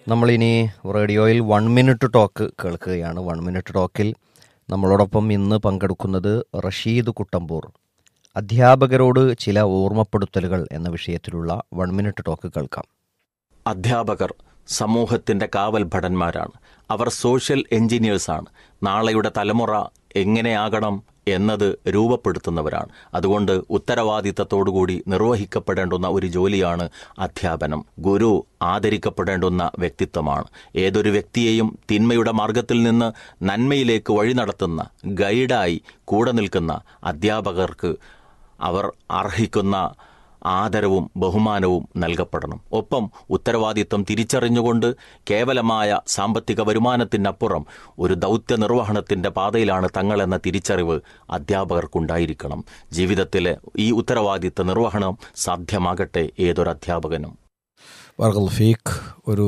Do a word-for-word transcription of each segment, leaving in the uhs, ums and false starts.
നമ്മളിനി റേഡിയോയിൽ one minute talk കേൾക്കുകയാണ്. വൺ മിനിറ്റ് ടോക്കിൽ നമ്മളോടൊപ്പം ഇന്ന് പങ്കെടുക്കുന്നത് റഷീദ് കുട്ടമ്പൂർ. അധ്യാപകരോട് ചില ഓർമ്മപ്പെടുത്തലുകൾ എന്ന വിഷയത്തിലുള്ള വൺ മിനിറ്റ് ടോക്ക് കേൾക്കാം. അധ്യാപകർ സമൂഹത്തിൻ്റെ കാവൽ ഭടന്മാരാണ്. അവർ സോഷ്യൽ എഞ്ചിനീയേഴ്സാണ്. നാളെയുടെ തലമുറ എങ്ങനെയാകണം എന്നത് രൂപപ്പെടുത്തുന്നവരാണ്. അതുകൊണ്ട് ഉത്തരവാദിത്തത്തോടുകൂടി നിർവഹിക്കപ്പെടേണ്ടുന്ന ഒരു ജോലിയാണ് അധ്യാപനം. ഗുരു ആദരിക്കപ്പെടേണ്ടുന്ന വ്യക്തിത്വമാണ്. ഏതൊരു വ്യക്തിയെയും തിന്മയുടെ മാർഗത്തിൽ നിന്ന് നന്മയിലേക്ക് വഴി നടത്തുന്ന ഗൈഡായി കൂടെ നിൽക്കുന്ന അധ്യാപകർക്ക് അവർ അർഹിക്കുന്ന ആദരവും ബഹുമാനവും നൽകപ്പെടണം. ഒപ്പം ഉത്തരവാദിത്വം തിരിച്ചറിഞ്ഞുകൊണ്ട് കേവലമായ സാമ്പത്തിക വരുമാനത്തിനപ്പുറം ഒരു ദൗത്യ നിർവഹണത്തിൻ്റെ പാതയിലാണ് തങ്ങളെന്ന തിരിച്ചറിവ് അധ്യാപകർക്കുണ്ടായിരിക്കണം. ജീവിതത്തിലെ ഈ ഉത്തരവാദിത്വ നിർവഹണം സാധ്യമാകട്ടെ ഏതൊരു അധ്യാപകനും. ഫീഖ് ഒരു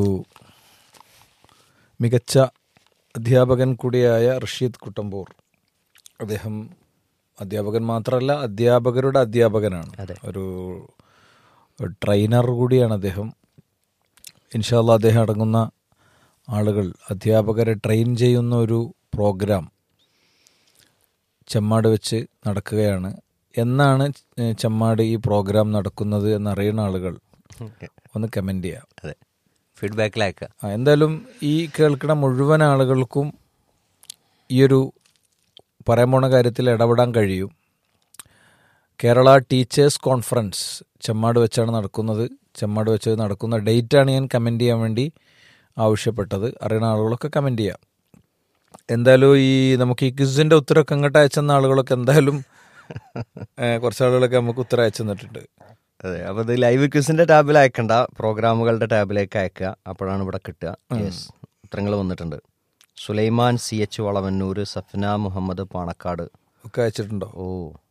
മികച്ച അധ്യാപകൻ കൂടിയായ റഷീദ് കുട്ടമ്പൂർ, അദ്ദേഹം അധ്യാപകൻ മാത്രമല്ല അധ്യാപകരുടെ അധ്യാപകനാണ്. ഒരു ട്രെയിനർ കൂടിയാണ് അദ്ദേഹം. ഇൻഷാ അല്ലാഹ് അദ്ദേഹം അടങ്ങുന്ന ആളുകൾ അധ്യാപകരെ ട്രെയിൻ ചെയ്യുന്ന ഒരു പ്രോഗ്രാം ചെമ്മാട് വെച്ച് നടക്കുകയാണ്. എന്നാണ് ചെമ്മാട് ഈ പ്രോഗ്രാം നടക്കുന്നത് എന്നറിയുന്ന ആളുകൾ ഒന്ന് കമൻറ്റ് ചെയ്യാം. അതെ, ഫീഡ്ബാക്കിലാക്കുക. എന്തായാലും ഈ കേൾക്കുന്ന മുഴുവൻ ആളുകൾക്കും ഈ ഒരു പറയാൻ പോണ കാര്യത്തിൽ ഇടപെടാൻ കഴിയും. കേരള ടീച്ചേഴ്സ് കോൺഫറൻസ് ചെമ്മാട് വെച്ചാണ് നടക്കുന്നത്. ചെമ്മാട് വെച്ച് നടക്കുന്ന ഡേറ്റാണ് ഞാൻ കമൻറ്റ് ചെയ്യാൻ വേണ്ടി ആവശ്യപ്പെട്ടത്. അറിയുന്ന ആളുകളൊക്കെ കമൻറ്റ് ചെയ്യാം. എന്തായാലും ഈ നമുക്ക് ഈ ക്വിസിൻ്റെ ഉത്തരമൊക്കെ അങ്ങോട്ട് അയച്ചെന്ന ആളുകളൊക്കെ എന്തായാലും കുറച്ച് ആളുകളൊക്കെ നമുക്ക് ഉത്തരം അയച്ചു തന്നിട്ടുണ്ട്. അതെ, അപ്പോൾ ഇത് ലൈവ് ക്വിസിൻ്റെ ടാബിൽ അയക്കണ്ട, പ്രോഗ്രാമുകളുടെ ടാബിലേക്ക് അയക്കുക. അപ്പോഴാണ് ഇവിടെ കിട്ടുക. യെസ്, ഉത്തരങ്ങൾ വന്നിട്ടുണ്ട്. സുലൈമാൻ സി എച്ച് വളവന്നൂർ, സഫ്ന മുഹമ്മദ് പാണക്കാട് ഒക്കെ അയച്ചിട്ടുണ്ടോ? ഓ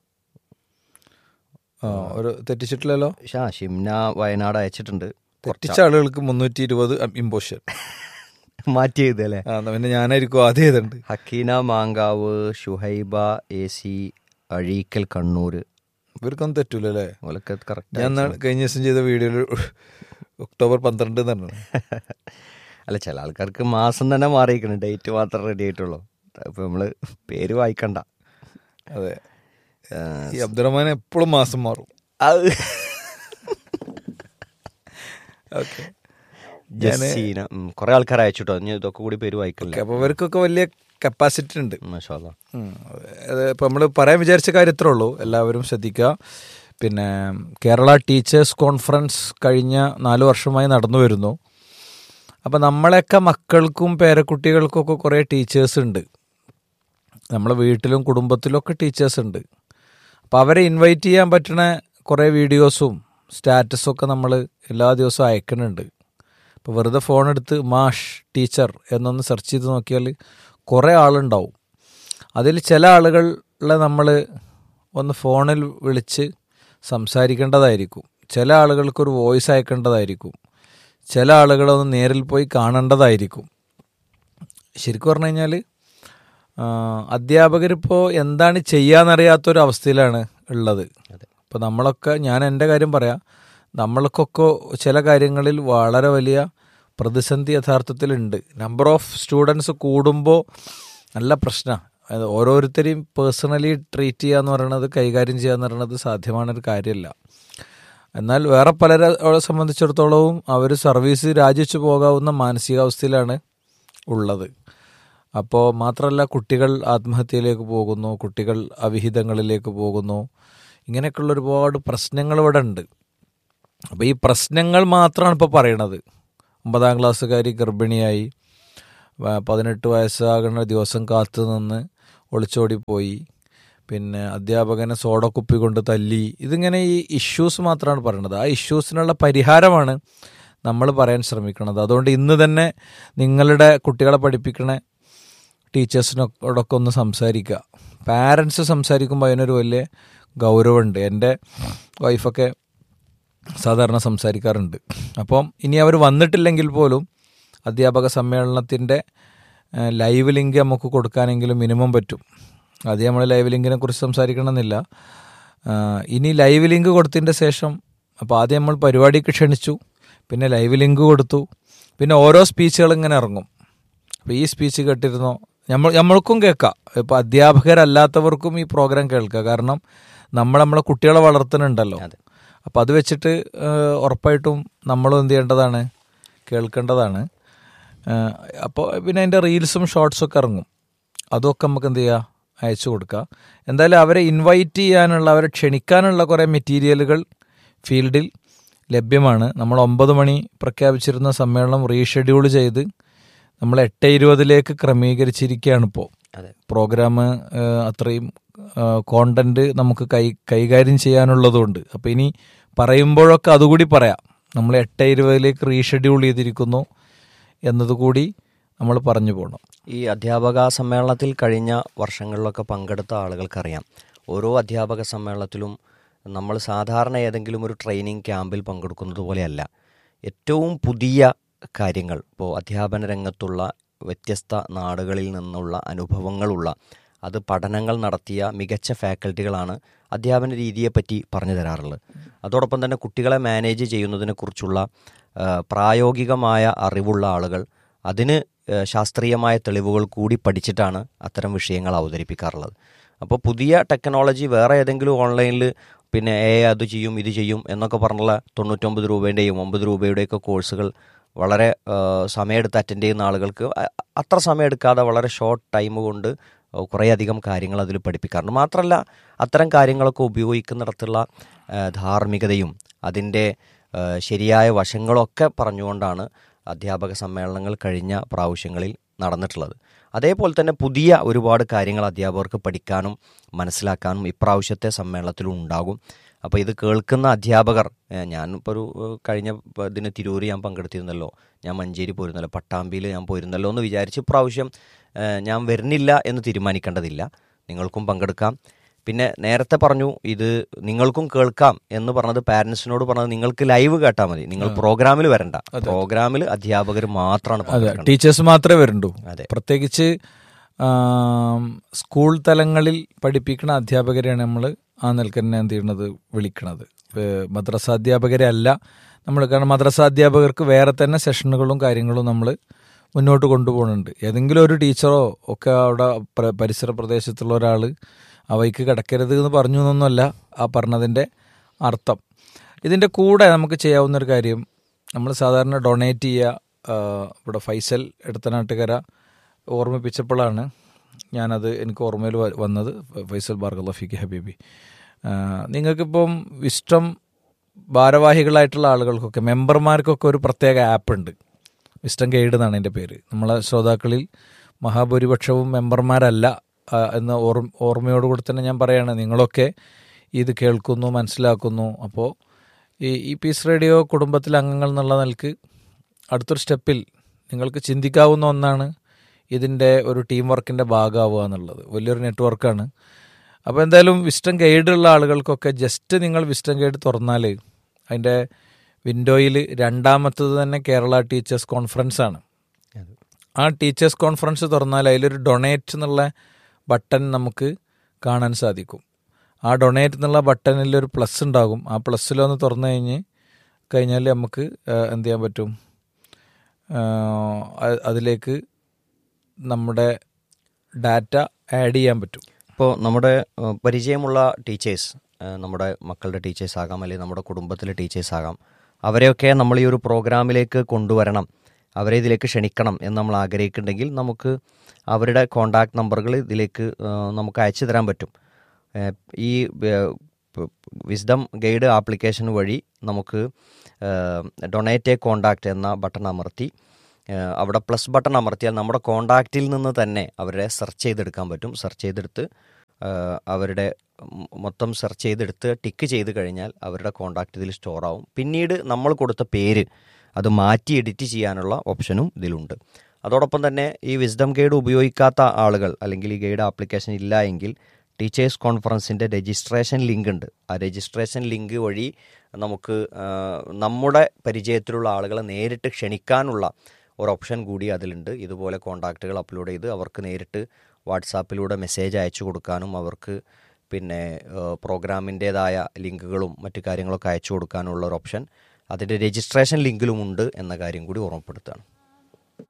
ആ, ഒരു തെറ്റിച്ചിട്ടില്ലല്ലോ. ഷാ ഷിംന വയനാട് അയച്ചിട്ടുണ്ട്. തെറ്റിച്ച ആളുകൾക്ക് മുന്നൂറ്റി ഇരുപത് ഇമ്പോഷൻ മാറ്റി ചെയ്തല്ലേ. ആ, പിന്നെ ഞാനായിരിക്കും ആദ്യം ചെയ്തിട്ടുണ്ട്. ഹക്കീന മാങ്കാവ്, ഷുഹൈബ എ സി അഴീക്കൽ കണ്ണൂർ, ഇവർക്കൊന്നും തെറ്റൂലല്ലേ? ഓലൊക്കെ കറക്റ്റ്. ഞാൻ കഴിഞ്ഞ ദിവസം ചെയ്ത വീഡിയോയിൽ ഒക്ടോബർ പന്ത്രണ്ട് തന്നെ. അല്ല, ചില ആൾക്കാർക്ക് മാസം തന്നെ മാറിയിരിക്കണം, ഡേറ്റ് മാത്രം റെഡി ആയിട്ടുള്ളൂ. അപ്പോൾ നമ്മൾ പേര് വായിക്കണ്ട. അതെ, ഈ അബ്ദുറഹ്മാൻ എപ്പോഴും മാസം മാറും. ഓക്കെ, ജസീന, കുറെ ആൾക്കാർ അയച്ചിട്ടോ. ഞാൻ ഇതൊക്കെ കൂടി പേര് വായിക്കില്ല. അപ്പോൾ ഇവർക്കൊക്കെ വലിയ കപ്പാസിറ്റി ഉണ്ട്. മാഷാ അല്ലാഹ്. അത് ഇപ്പം നമ്മൾ പറയാൻ വിചാരിച്ച കാര്യം ഇത്രേ ഉള്ളൂ. എല്ലാവരും ശ്രദ്ധിക്കുക. പിന്നെ കേരള ടീച്ചേഴ്സ് കോൺഫറൻസ് കഴിഞ്ഞ നാല് വർഷമായി നടന്നു വരുന്നു. അപ്പം നമ്മളെയൊക്കെ മക്കൾക്കും പേരക്കുട്ടികൾക്കൊക്കെ കുറേ ടീച്ചേഴ്സ് ഉണ്ട്. നമ്മളെ വീട്ടിലും കുടുംബത്തിലൊക്കെ ടീച്ചേഴ്സ് ഉണ്ട്. അപ്പം അവരെ ഇൻവൈറ്റ് ചെയ്യാൻ പറ്റുന്ന കുറേ വീഡിയോസും സ്റ്റാറ്റസൊക്കെ നമ്മൾ എല്ലാ ദിവസവും അയക്കുന്നുണ്ട്. ഇപ്പോൾ വെറുതെ ഫോണെടുത്ത് മാഷ് ടീച്ചർ എന്നൊന്ന് സെർച്ച് ചെയ്ത് നോക്കിയാൽ കുറേ ആളുണ്ടാവും. അതിൽ ചില ആളുകളെ നമ്മൾ ഒന്ന് ഫോണിൽ വിളിച്ച് സംസാരിക്കേണ്ടതായിരിക്കും. ചില ആളുകൾക്കൊരു വോയിസ് അയക്കേണ്ടതായിരിക്കും. ചില ആളുകളൊന്ന് നേരിൽ പോയി കാണേണ്ടതായിരിക്കും. ശരിക്കും പറഞ്ഞു കഴിഞ്ഞാൽ അധ്യാപകരിപ്പോൾ എന്താണ് ചെയ്യാന്നറിയാത്തൊരവസ്ഥയിലാണ് ഉള്ളത്. ഇപ്പോൾ നമ്മളൊക്കെ, ഞാൻ എൻ്റെ കാര്യം പറയാം, നമ്മൾക്കൊക്കെ ചില കാര്യങ്ങളിൽ വളരെ വലിയ പ്രതിസന്ധി യഥാർത്ഥത്തിലുണ്ട്. നമ്പർ ഓഫ് സ്റ്റുഡൻസ് കൂടുമ്പോൾ നല്ല പ്രശ്നമാണ്. അത് ഓരോരുത്തരെയും പേഴ്സണലി ട്രീറ്റ് ചെയ്യുക എന്ന് പറയുന്നത്, കൈകാര്യം ചെയ്യുക എന്ന് പറയുന്നത് സാധ്യമാണൊരു കാര്യമല്ല. എന്നാൽ വേറെ പലരെ സംബന്ധിച്ചിടത്തോളവും അവർ സർവീസ് രാജിച്ചു പോകാവുന്ന മാനസികാവസ്ഥയിലാണ് ഉള്ളത്. അപ്പോൾ മാത്രമല്ല, കുട്ടികൾ ആത്മഹത്യയിലേക്ക് പോകുന്നു, കുട്ടികൾ അവിഹിതങ്ങളിലേക്ക് പോകുന്നു. ഇങ്ങനെയൊക്കെയുള്ള ഒരുപാട് പ്രശ്നങ്ങൾ ഇവിടെ ഉണ്ട്. അപ്പോൾ ഈ പ്രശ്നങ്ങൾ മാത്രമാണ് ഇപ്പോൾ പറയണത്. ഒമ്പതാം ക്ലാസ്സുകാരി ഗർഭിണിയായി പതിനെട്ട് വയസ്സാകുന്ന ദിവസം കാത്തു നിന്ന് ഒളിച്ചോടിപ്പോയി, പിന്നെ അധ്യാപകനെ സോഡ കുപ്പി കൊണ്ട് തല്ലി. ഇതിങ്ങനെ ഈ ഇഷ്യൂസ് മാത്രമാണ് പറയുന്നത്. ആ ഇഷ്യൂസിനുള്ള പരിഹാരമാണ് നമ്മൾ പറയാൻ ശ്രമിക്കുന്നത്. അതുകൊണ്ട് ഇന്ന് തന്നെ നിങ്ങളുടെ കുട്ടികളെ പഠിപ്പിക്കണ ടീച്ചേഴ്സിനോടൊക്കെ ഒന്ന് സംസാരിക്കുക. പാരൻസ് സംസാരിക്കുമ്പോൾ അതിനൊരു വലിയ ഗൗരവമുണ്ട്. എൻ്റെ വൈഫൊക്കെ സാധാരണ സംസാരിക്കാറുണ്ട്. അപ്പം ഇനി അവർ വന്നിട്ടില്ലെങ്കിൽ പോലും അധ്യാപക സമ്മേളനത്തിൻ്റെ ലൈവ് ലിങ്ക് നമുക്ക് കൊടുക്കാനെങ്കിലും മിനിമം പറ്റും. അത് നമ്മൾ ലൈവ് ലിങ്കിനെ കുറിച്ച് സംസാരിക്കണമെന്നില്ല. ഇനി ലൈവ് ലിങ്ക് കൊടുത്തതിൻ്റെ ശേഷം, അപ്പോൾ ആദ്യം നമ്മൾ പരിപാടിക്ക് ക്ഷണിച്ചു, പിന്നെ ലൈവ് ലിങ്ക് കൊടുത്തു, പിന്നെ ഓരോ സ്പീച്ചുകൾ ഇങ്ങനെ ഇറങ്ങും. അപ്പോൾ ഈ സ്പീച്ച് കേട്ടിരുന്നോ, നമ്മൾ നമ്മൾക്കും കേൾക്കാം. ഇപ്പോൾ അധ്യാപകരല്ലാത്തവർക്കും ഈ പ്രോഗ്രാം കേൾക്കാം. കാരണം നമ്മൾ നമ്മളെ കുട്ടികളെ വളർത്തുന്നുണ്ടല്ലോ. അപ്പോൾ അത് വെച്ചിട്ട് ഉറപ്പായിട്ടും നമ്മളും എന്ത് ചെയ്യേണ്ടതാണ്, കേൾക്കേണ്ടതാണ്. അപ്പോൾ പിന്നെ അതിൻ്റെ റീൽസും ഷോർട്സും ഒക്കെ ഇറങ്ങും. അതൊക്കെ നമുക്ക് എന്ത് ചെയ്യുക, അയച്ചു കൊടുക്കുക. എന്തായാലും അവരെ ഇൻവൈറ്റ് ചെയ്യാനുള്ള, അവരെ ക്ഷണിക്കാനുള്ള കുറേ മെറ്റീരിയലുകൾ ഫീൽഡിൽ ലഭ്യമാണ്. നമ്മൾ ഒമ്പത് മണി പ്രഖ്യാപിച്ചിരുന്ന സമ്മേളനം റീഷെഡ്യൂൾ ചെയ്ത് നമ്മൾ എട്ട് ഇരുപതിലേക്ക് ക്രമീകരിച്ചിരിക്കുകയാണ് ഇപ്പോൾ. പ്രോഗ്രാം അത്രയും കോണ്ടന്റ് നമുക്ക് കൈ കൈകാര്യം ചെയ്യാനുള്ളതുകൊണ്ട്. അപ്പോൾ ഇനി പറയുമ്പോഴൊക്കെ അതുകൂടി പറയാം, നമ്മൾ എട്ട് ഇരുപതിലേക്ക് റീഷെഡ്യൂൾ ചെയ്തിരിക്കുന്നു എന്നതുകൂടി നമ്മൾ പറഞ്ഞു പോകണം. ഈ അധ്യാപക സമ്മേളനത്തിൽ കഴിഞ്ഞ വർഷങ്ങളിലൊക്കെ പങ്കെടുത്ത ആളുകൾക്കറിയാം, ഓരോ അധ്യാപക സമ്മേളനത്തിലും നമ്മൾ സാധാരണ ഏതെങ്കിലും ഒരു ട്രെയിനിങ് ക്യാമ്പിൽ പങ്കെടുക്കുന്നത് പോലെയല്ല. ഏറ്റവും പുതിയ കാര്യങ്ങൾ, ഇപ്പോൾ അധ്യാപന രംഗത്തുള്ള വ്യത്യസ്ത നാടുകളിൽ നിന്നുള്ള അനുഭവങ്ങളുള്ള, അത് പഠനങ്ങൾ നടത്തിയ മികച്ച ഫാക്കൽറ്റികളാണ് അധ്യാപന രീതിയെപ്പറ്റി പറഞ്ഞു തരാറുള്ളത്. അതോടൊപ്പം തന്നെ കുട്ടികളെ മാനേജ് ചെയ്യുന്നതിനെക്കുറിച്ചുള്ള പ്രായോഗികമായ അറിവുള്ള ആളുകൾ, അതിന് ശാസ്ത്രീയമായ തെളിവുകൾ കൂടി പഠിച്ചിട്ടാണ് അത്തരം വിഷയങ്ങൾ അവതരിപ്പിക്കാറുള്ളത്. അപ്പോൾ പുതിയ ടെക്നോളജി വേറെ ഏതെങ്കിലും ഓൺലൈനിൽ പിന്നെ ഏ അത് ചെയ്യും ഇത് ചെയ്യും എന്നൊക്കെ പറഞ്ഞുള്ള തൊണ്ണൂറ്റൊമ്പത് രൂപേൻ്റെയും ഒമ്പത് രൂപയുടെയൊക്കെ കോഴ്സുകൾ വളരെ സമയമെടുത്ത് അറ്റൻഡ് ചെയ്യുന്ന ആളുകൾക്ക് അത്ര സമയമെടുക്കാതെ വളരെ ഷോർട്ട് ടൈം കൊണ്ട് കുറേയധികം കാര്യങ്ങൾ അതിൽ പഠിപ്പിക്കാറുണ്ട്. മാത്രമല്ല അത്തരം കാര്യങ്ങളൊക്കെ ഉപയോഗിക്കുന്നിടത്തുള്ള ധാർമ്മികതയും അതിൻ്റെ ശരിയായ വശങ്ങളൊക്കെ പറഞ്ഞുകൊണ്ടാണ് അധ്യാപക സമ്മേളനങ്ങൾ കഴിഞ്ഞ പ്രാവശ്യങ്ങളിൽ നടന്നിട്ടുള്ളത്. അതേപോലെ തന്നെ പുതിയ ഒരുപാട് കാര്യങ്ങൾ അധ്യാപകർക്ക് പഠിക്കാനും മനസ്സിലാക്കാനും ഇപ്രാവശ്യത്തെ സമ്മേളനത്തിലും ഉണ്ടാകും. അപ്പോൾ ഇത് കേൾക്കുന്ന അധ്യാപകർ, ഞാൻ ഇപ്പോൾ ഒരു കഴിഞ്ഞ ഇതിന് തിരൂര് ഞാൻ പങ്കെടുത്തിരുന്നല്ലോ, ഞാൻ മഞ്ചേരി പോയിരുന്നല്ലോ, പട്ടാമ്പിയിൽ ഞാൻ പോയിരുന്നല്ലോ എന്ന് വിചാരിച്ച് ഇപ്രാവശ്യം ഞാൻ വരുന്നില്ല എന്ന് തീരുമാനിക്കേണ്ടതില്ല. നിങ്ങൾക്കും പങ്കെടുക്കാം. പിന്നെ നേരത്തെ പറഞ്ഞു ഇത് നിങ്ങൾക്കും കേൾക്കാം എന്ന് പറഞ്ഞത് പാരൻസിനോട് പറഞ്ഞത് നിങ്ങൾക്ക് ലൈവ് കേട്ടാൽ മതി, നിങ്ങൾ പ്രോഗ്രാമിൽ വരണ്ട. പ്രോഗ്രാമിൽ അധ്യാപകർ മാത്രമാണ്, ടീച്ചേഴ്സ് മാത്രമേ വരണ്ടൂ. പ്രത്യേകിച്ച് സ്കൂൾ തലങ്ങളിൽ പഠിപ്പിക്കുന്ന അധ്യാപകരെയാണ് നമ്മൾ ആ നിൽക്കുന്ന എന്ത് ചെയ്യണത്, വിളിക്കണത്. മദ്രസ അധ്യാപകരെ അല്ല നമ്മൾ. കാരണം മദ്രസ അധ്യാപകർക്ക് വേറെ തന്നെ സെഷനുകളും കാര്യങ്ങളും നമ്മൾ മുന്നോട്ട് കൊണ്ടുപോകുന്നുണ്ട്. ഏതെങ്കിലും ഒരു ടീച്ചറോ ഒക്കെ അവിടെ പരിസര പ്രദേശത്തുള്ള ഒരാൾ അവയ്ക്ക് കിടക്കരുത് എന്ന് പറഞ്ഞു എന്നൊന്നുമല്ല ആ പറഞ്ഞതിൻ്റെ അർത്ഥം. ഇതിൻ്റെ കൂടെ നമുക്ക് ചെയ്യാവുന്നൊരു കാര്യം, നമ്മൾ സാധാരണ ഡൊണേറ്റ് ചെയ്യുക. ഇവിടെ ഫൈസൽ എടത്തനാട്ടുകര ഓർമ്മിപ്പിച്ചപ്പോഴാണ് ഞാനത് എനിക്ക് ഓർമ്മയിൽ വന്നത്. ഫൈസൽ ബാർഗല്ലഫിക്ക് ഹബീബി, നിങ്ങൾക്കിപ്പം വിസ്റ്റം ഭാരവാഹികളായിട്ടുള്ള ആളുകൾക്കൊക്കെ, മെമ്പർമാർക്കൊക്കെ ഒരു പ്രത്യേക ആപ്പ് ഉണ്ട്. വിസ്റ്റം ഗൈഡ് എന്നാണ് എൻ്റെ പേര്. നമ്മളെ ശ്രോതാക്കളിൽ മഹാഭൂരിപക്ഷവും മെമ്പർമാരല്ല എന്ന ഓർമ്മ ഓർമ്മയോടുകൂടി തന്നെ ഞാൻ പറയുകയാണ്, നിങ്ങളൊക്കെ ഇത് കേൾക്കുന്നു, മനസ്സിലാക്കുന്നു. അപ്പോൾ ഈ ഈ പീസ് റേഡിയോ കുടുംബത്തിലെ അംഗങ്ങൾ എന്നുള്ള നിലക്ക് അടുത്തൊരു സ്റ്റെപ്പിൽ നിങ്ങൾക്ക് ചിന്തിക്കാവുന്ന ഒന്നാണ് ഇതിൻ്റെ ഒരു ടീം വർക്കിൻ്റെ ഭാഗമാവുക എന്നുള്ളത്. വലിയൊരു നെറ്റ്വർക്കാണ്. അപ്പോൾ എന്തായാലും വിസ്റ്റം ഗൈഡുള്ള ആളുകൾക്കൊക്കെ ജസ്റ്റ് നിങ്ങൾ വിസ്റ്റം ഗൈഡ് തുറന്നാൽ അതിൻ്റെ വിൻഡോയിൽ രണ്ടാമത്തത് തന്നെ കേരള ടീച്ചേഴ്സ് കോൺഫറൻസ് ആണ്. ആ ടീച്ചേഴ്സ് കോൺഫറൻസ് തുറന്നാൽ അതിലൊരു ഡൊണേറ്റ് എന്നുള്ള ബട്ടൺ നമുക്ക് കാണാൻ സാധിക്കും. ആ ഡൊണേറ്റ് എന്നുള്ള ബട്ടണിലൊരു പ്ലസ് ഉണ്ടാകും. ആ പ്ലസ്സിലൊന്ന് തുറന്നു കഴിഞ്ഞ് കഴിഞ്ഞാൽ നമുക്ക് എന്ത് ചെയ്യാൻ പറ്റും, അതിലേക്ക് നമ്മുടെ ഡാറ്റ ആഡ് ചെയ്യാൻ പറ്റും. ഇപ്പോൾ നമ്മുടെ പരിചയമുള്ള ടീച്ചേഴ്സ്, നമ്മുടെ മക്കളുടെ ടീച്ചേഴ്സ് ആകാം, അല്ലെങ്കിൽ നമ്മുടെ കുടുംബത്തിലെ ടീച്ചേഴ്സ് ആകാം, അവരെയൊക്കെ നമ്മൾ ഈ ഒരു പ്രോഗ്രാമിലേക്ക് കൊണ്ടുവരണം, അവരെ ഇതിലേക്ക് ക്ഷണിക്കണം എന്ന് നമ്മൾ ആഗ്രഹിക്കുന്നുണ്ടെങ്കിൽ നമുക്ക് അവരുടെ കോണ്ടാക്ട് നമ്പറുകൾ ഇതിലേക്ക് നമുക്ക് അയച്ചു തരാൻ പറ്റും. ഈ വിസ്ഡം ഗൈഡ് ആപ്ലിക്കേഷൻ വഴി നമുക്ക് ഡൊണേറ്റ് എ കോണ്ടാക്ട് എന്ന ബട്ടൺ അമർത്തി അവിടെ പ്ലസ് ബട്ടൺ അമർത്തിയാൽ നമ്മുടെ കോണ്ടാക്റ്റിൽ നിന്ന് തന്നെ അവരെ സെർച്ച് ചെയ്തെടുക്കാൻ പറ്റും. സെർച്ച് ചെയ്തെടുത്ത് അവരുടെ മൊത്തം സെർച്ച് ചെയ്തെടുത്ത് ടിക്ക് ചെയ്ത് കഴിഞ്ഞാൽ അവരുടെ കോണ്ടാക്റ്റ് ഇതിൽ സ്റ്റോർ ആവും. പിന്നീട് നമ്മൾ കൊടുത്ത പേര് അത് മാറ്റി എഡിറ്റ് ചെയ്യാനുള്ള ഓപ്ഷനും ഇതിലുണ്ട്. അതോടൊപ്പം തന്നെ ഈ വിസ്ഡം ഗൈഡ് ഉപയോഗിക്കാത്ത ആളുകൾ, അല്ലെങ്കിൽ ഈ ഗൈഡ് ആപ്ലിക്കേഷൻ ഇല്ല എങ്കിൽ ടീച്ചേഴ്സ് കോൺഫറൻസിൻ്റെ രജിസ്ട്രേഷൻ ലിങ്ക് ഉണ്ട്. ആ രജിസ്ട്രേഷൻ ലിങ്ക് വഴി നമുക്ക് നമ്മുടെ പരിചയത്തിലുള്ള ആളുകളെ നേരിട്ട് ക്ഷണിക്കാനുള്ള ഒരു ഓപ്ഷൻ കൂടി അതിലുണ്ട്. ഇതുപോലെ കോണ്ടാക്റ്റുകൾ അപ്ലോഡ് ചെയ്ത് അവർക്ക് നേരിട്ട് വാട്സാപ്പിലൂടെ മെസ്സേജ് അയച്ചു കൊടുക്കാനും അവർക്ക് പിന്നെ പ്രോഗ്രാമിൻ്റേതായ ലിങ്കുകളും മറ്റു കാര്യങ്ങളൊക്കെ അയച്ചു കൊടുക്കാനുള്ള ഒരു ഓപ്ഷൻ അതിൻ്റെ രജിസ്ട്രേഷൻ ലിങ്കിലും ഉണ്ട് എന്ന കാര്യം കൂടി ഓർമ്മപ്പെടുത്തുകയാണ്.